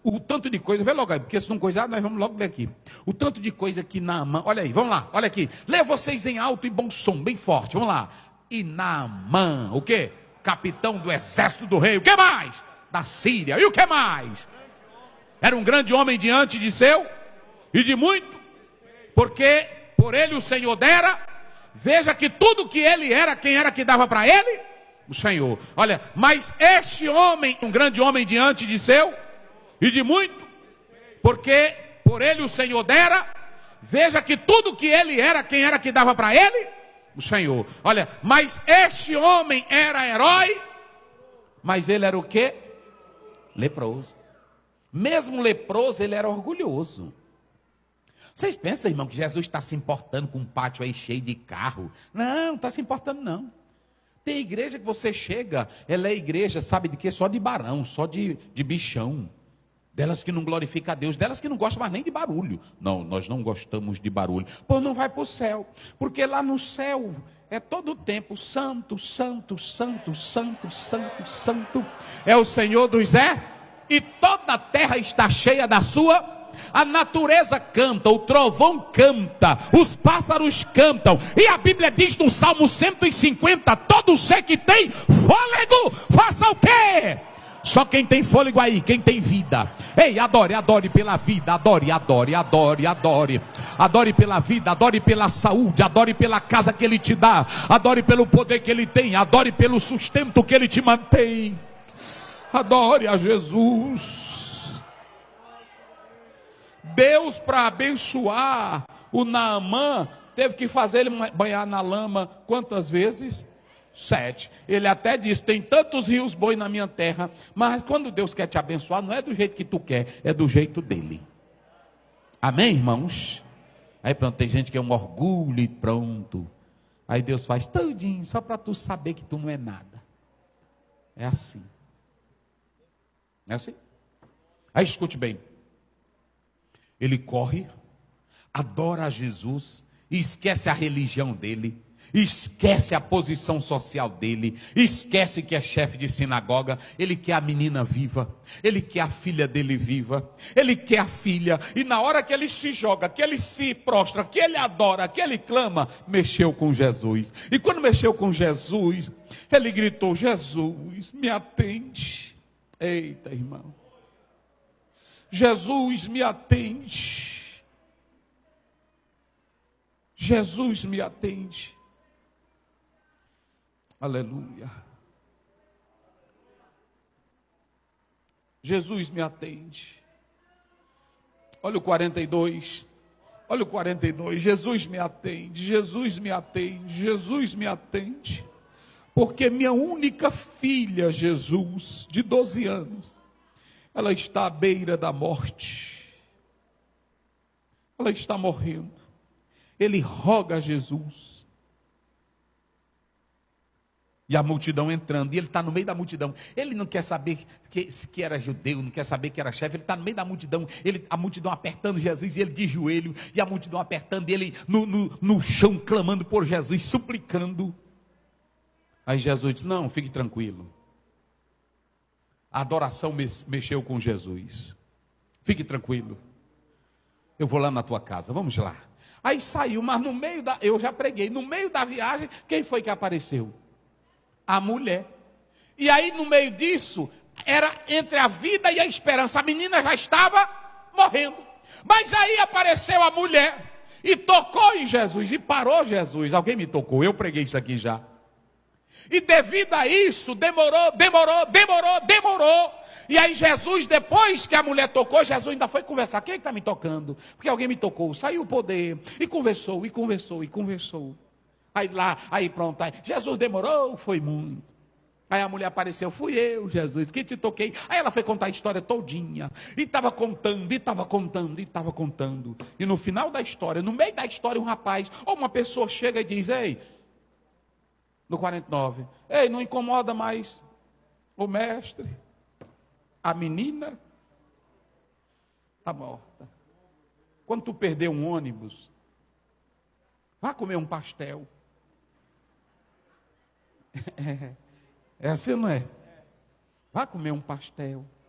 o tanto de coisa, vê logo aí, porque se não coisar, nós vamos logo ler aqui. O tanto de coisa que Naamã, olha aí, vamos lá, olha aqui. Leia vocês em alto e bom som, bem forte, vamos lá. E Naamã, o quê? Capitão do exército do rei, o que mais? Da Síria, e o que mais? Era um grande homem diante de seu, e de muito, porque por ele o Senhor dera. Veja que tudo que ele era, quem era que dava para ele? O Senhor. Olha, mas este homem, um grande homem diante de seu, e de muito, porque por ele o Senhor dera. Veja que tudo que ele era, quem era que dava para ele? O Senhor. Olha, mas este homem era herói, mas ele era o quê? Leproso. Mesmo leproso, ele era orgulhoso. Vocês pensam, irmão, que Jesus está se importando com um pátio aí cheio de carro? Não está se importando não. Tem igreja que você chega, ela é igreja, sabe de quê? Só de barão, só de bichão. Delas que não glorificam a Deus, delas que não gostam mais nem de barulho. Não, nós não gostamos de barulho. Pô, não vai para o céu, porque lá no céu é todo o tempo santo, santo, santo, santo, santo, santo. É o Senhor dos e toda a terra está cheia da sua. A natureza canta, o trovão canta, os pássaros cantam. E a Bíblia diz no Salmo 150, todo ser que tem fôlego, faça o quê? Só quem tem fôlego aí, quem tem vida. Ei, adore, adore pela vida, adore, adore, adore, adore. Adore pela vida, adore pela saúde, adore pela casa que Ele te dá, adore pelo poder que Ele tem, adore pelo sustento que Ele te mantém. Adore a Jesus. Deus, para abençoar o Naamã, teve que fazer ele banhar na lama quantas vezes? 7. Ele até disse: tem tantos rios bons na minha terra. Mas quando Deus quer te abençoar, não é do jeito que tu quer, é do jeito dele. Amém, irmãos? Aí pronto, tem gente que é um orgulho e pronto. Aí Deus faz todinho só para tu saber que tu não é nada. É assim. É assim? Aí escute bem. Ele corre, adora a Jesus, e esquece a religião dele, esquece a posição social dele, esquece que é chefe de sinagoga. Ele quer a menina viva, ele quer a filha dele viva, ele quer a filha. E na hora que ele se joga, que ele se prostra, que ele adora, que ele clama, mexeu com Jesus. E quando mexeu com Jesus, ele gritou: Jesus, me atende. Eita, irmão, Jesus, me atende. Jesus, me atende. Aleluia. Jesus, me atende. Olha o 42. Olha o 42. Jesus, me atende. Jesus, me atende. Jesus, me atende. Porque minha única filha, Jesus, de 12 anos, ela está à beira da morte. Ela está morrendo. Ele roga a Jesus. E a multidão entrando. E ele está no meio da multidão. Ele não quer saber que era judeu, não quer saber que era chefe. Ele está no meio da multidão. A multidão apertando Jesus. E ele de joelho. E a multidão apertando ele no chão, clamando por Jesus, suplicando. Aí Jesus diz: não, fique tranquilo. A adoração mexeu com Jesus. Fique tranquilo. Eu vou lá na tua casa, vamos lá. Aí saiu, mas no meio eu já preguei, no meio da viagem, quem foi que apareceu? A mulher. E aí no meio disso, era entre a vida e a esperança. A menina já estava morrendo. Mas aí apareceu a mulher e tocou em Jesus, e parou Jesus. Alguém me tocou, eu preguei isso aqui já. E devido a isso, demorou. E aí Jesus, depois que a mulher tocou, Jesus ainda foi conversar. Quem é que está me tocando? Porque alguém me tocou. Saiu o poder. E conversou. Aí pronto. Aí Jesus demorou, foi muito. Aí a mulher apareceu: fui eu, Jesus, que te toquei. Aí ela foi contar a história todinha. E estava contando. E no final da história, no meio da história, um rapaz ou uma pessoa chega e diz: ei, no 49, ei, não incomoda mais o mestre? A menina está morta. Quando tu perder um ônibus, vá comer um pastel. É assim, não é? Vá comer um pastel.